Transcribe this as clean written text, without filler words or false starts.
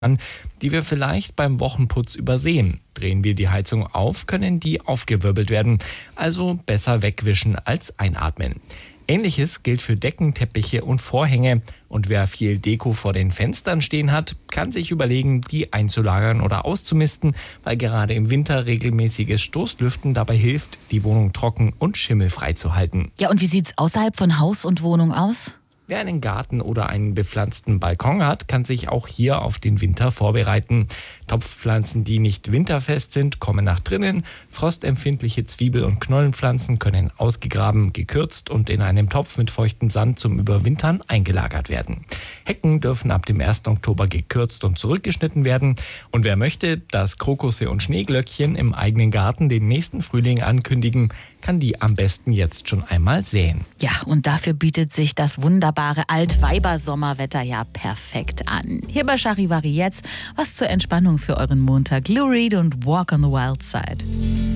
die wir vielleicht beim Wochenputz übersehen. Drehen wir die Heizung auf, können die aufgewirbelt werden, also besser wegwischen als einatmen. Ähnliches gilt für Decken, Teppiche und Vorhänge. Und wer viel Deko vor den Fenstern stehen hat, kann sich überlegen, die einzulagern oder auszumisten, weil gerade im Winter regelmäßiges Stoßlüften dabei hilft, die Wohnung trocken und schimmelfrei zu halten. Ja, und wie sieht's außerhalb von Haus und Wohnung aus? Wer einen Garten oder einen bepflanzten Balkon hat, kann sich auch hier auf den Winter vorbereiten. Topfpflanzen, die nicht winterfest sind, kommen nach drinnen. Frostempfindliche Zwiebel- und Knollenpflanzen können ausgegraben, gekürzt und in einem Topf mit feuchtem Sand zum Überwintern eingelagert werden. Hecken dürfen ab dem 1. Oktober gekürzt und zurückgeschnitten werden. Und wer möchte, dass Krokusse und Schneeglöckchen im eigenen Garten den nächsten Frühling ankündigen, kann die am besten jetzt schon einmal säen. Ja, und dafür bietet sich das wunderbare Altweiber-Sommerwetter ja perfekt an. Hier bei Charivari jetzt was zur Entspannung für euren Montag. Lou Reed und Walk on the Wild Side.